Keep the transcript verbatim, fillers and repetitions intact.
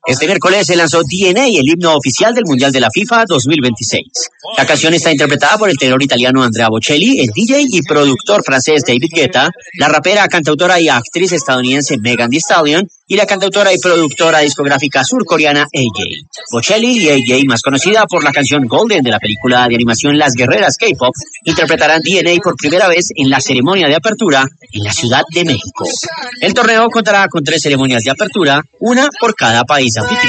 Este miércoles se lanzó D N A, el himno oficial del Mundial de la FIFA dos mil veintiséis. La canción está interpretada por el tenor italiano Andrea Bocelli, el D J y productor francés David Guetta, la rapera, cantautora y actriz estadounidense Megan Thee Stallion y la cantautora y productora discográfica surcoreana A J. Bocelli y A J, más conocida por la canción Golden de la película de animación Las Guerreras K-Pop, interpretarán D N A por primera vez en la ceremonia de apertura en la Ciudad de México. El torneo contará con tres ceremonias de apertura, una por cada país anfitrión.